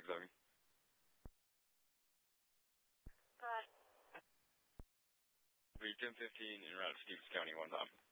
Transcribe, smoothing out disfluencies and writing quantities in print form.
607. Bye. Be 1015 in route to Stevens County one time.